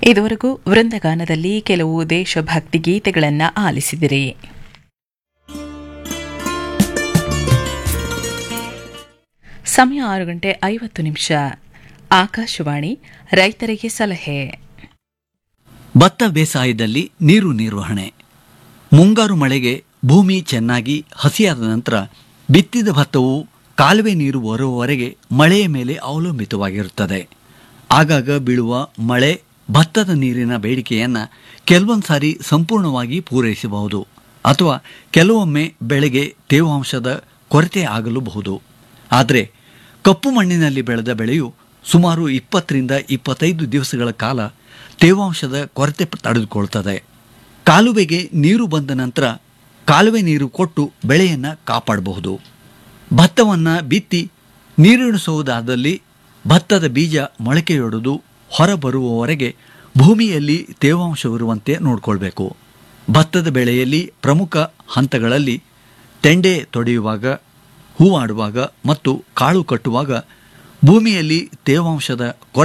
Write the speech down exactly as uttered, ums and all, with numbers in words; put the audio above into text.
ಇದುವರೆಗೂ ವೃಂದಗಾನದಲ್ಲಿ ಕೆಲವು ದೇಶಭಕ್ತಿ ಗೀತೆಗಳನ್ನು ಆಲಿಸಿದಿರಿ. ಸಮಯ ಆರು ಗಂಟೆ ಐವತ್ತು ನಿಮಿಷ. ಆಕಾಶವಾಣಿ ರೈತರಿಗೆ ಸಲಹೆ. ಭತ್ತ ಬೇಸಾಯದಲ್ಲಿ ನೀರು ನಿರ್ವಹಣೆ. ಮುಂಗಾರು ಮಳೆಗೆ ಭೂಮಿ ಚೆನ್ನಾಗಿ ಹಸಿಯಾದ ನಂತರ ಬಿತ್ತಿದ ಭತ್ತವು ಕಾಲುವೆ ನೀರು ಬರುವವರೆಗೆ ಮಳೆಯ ಮೇಲೆ ಅವಲಂಬಿತವಾಗಿರುತ್ತದೆ. ಆಗಾಗ ಬೀಳುವ ಮಳೆ ಭತ್ತದ ನೀರಿನ ಬೇಡಿಕೆಯನ್ನು ಕೆಲವೊಂದು ಸಾರಿ ಸಂಪೂರ್ಣವಾಗಿ ಪೂರೈಸಬಹುದು ಅಥವಾ ಕೆಲವೊಮ್ಮೆ ಬೆಳೆಗೆ ತೇವಾಂಶದ ಕೊರತೆ ಆಗಲೂಬಹುದು. ಆದರೆ ಕಪ್ಪು ಮಣ್ಣಿನಲ್ಲಿ ಬೆಳೆದ ಬೆಳೆಯು ಸುಮಾರು ಇಪ್ಪತ್ತರಿಂದ ಇಪ್ಪತ್ತೈದು ದಿವಸಗಳ ಕಾಲ ತೇವಾಂಶದ ಕೊರತೆ ತಡೆದುಕೊಳ್ತದೆ. ಕಾಲುವೆಗೆ ನೀರು ಬಂದ ನಂತರ ಕಾಲುವೆ ನೀರು ಕೊಟ್ಟು ಬೆಳೆಯನ್ನು ಕಾಪಾಡಬಹುದು. ಭತ್ತವನ್ನು ಬಿತ್ತಿ ನೀರಿಣಿಸುವುದಾದಲ್ಲಿ ಭತ್ತದ ಬೀಜ ಮೊಳಕೆಯೊಡೆದು ಹೊರಬರುವವರೆಗೆ ಭೂಮಿಯಲ್ಲಿ ತೇವಾಂಶವಿರುವಂತೆ ನೋಡಿಕೊಳ್ಬೇಕು. ಭತ್ತದ ಬೆಳೆಯಲ್ಲಿ ಪ್ರಮುಖ ಹಂತಗಳಲ್ಲಿ ತೆಂಡೆ ತೊಡೆಯುವಾಗ, ಹೂವಾಡುವಾಗ ಮತ್ತು ಕಾಳು ಕಟ್ಟುವಾಗ ಭೂಮಿಯಲ್ಲಿ ತೇವಾಂಶದ